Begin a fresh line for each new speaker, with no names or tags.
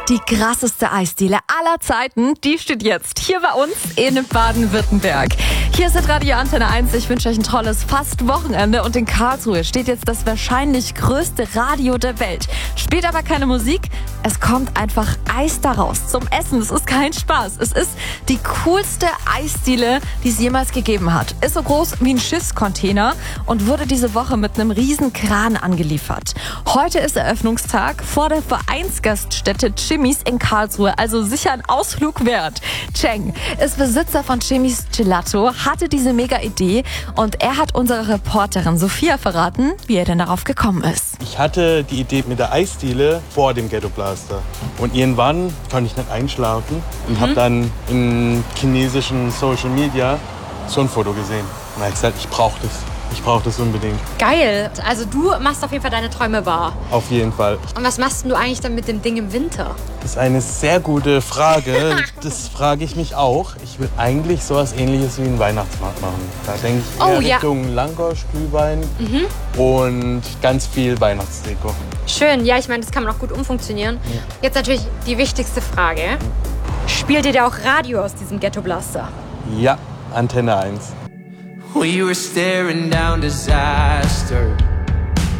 Die krasseste Eisdiele aller Zeiten, die steht jetzt hier bei uns in Baden-Württemberg. Hier ist Radio Antenne 1. Ich wünsche euch ein tolles Fast-Wochenende. Und in Karlsruhe steht jetzt das wahrscheinlich größte Radio der Welt. Spielt aber keine Musik. Es kommt einfach Eis daraus zum Essen. Es ist kein Spaß. Es ist die coolste Eisdiele, die es jemals gegeben hat. Ist so groß wie ein Schiffscontainer und wurde diese Woche mit einem riesen Kran angeliefert. Heute ist Eröffnungstag vor der Vereinsgaststätte Jimmy's in Karlsruhe. Also sicher ein Ausflug wert. Cheng ist Besitzer von Jimmy's Gelato, hatte diese mega Idee und er hat unserer Reporterin Sophia verraten, wie er denn darauf gekommen ist.
Ich hatte die Idee mit der Eisdiele vor dem Ghetto Blaster. Und irgendwann konnte ich nicht einschlafen und habe dann in chinesischen Social Media so ein Foto gesehen. Und habe gesagt, ich brauche das. Ich brauche das unbedingt.
Geil. Also du machst auf jeden Fall deine Träume wahr.
Auf jeden Fall.
Und was machst du eigentlich dann mit dem Ding im Winter?
Das ist eine sehr gute Frage. Das frage ich mich auch. Ich will eigentlich sowas Ähnliches wie einen Weihnachtsmarkt machen. Da denke ich eher Richtung Langosch, Glühwein und ganz viel Weihnachtsdeko.
Schön. Ja, ich meine, das kann man auch gut umfunktionieren. Ja. Jetzt natürlich die wichtigste Frage. Spielt ihr da auch Radio aus diesem Ghetto Blaster?
Ja, Antenne 1.
We were staring down disaster.